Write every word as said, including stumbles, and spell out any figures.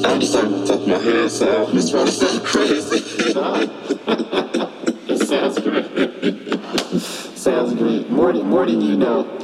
I'm just starting to touch my head, so I'm just trying to sound crazy. It sounds great. Sounds great. More than, more than you know.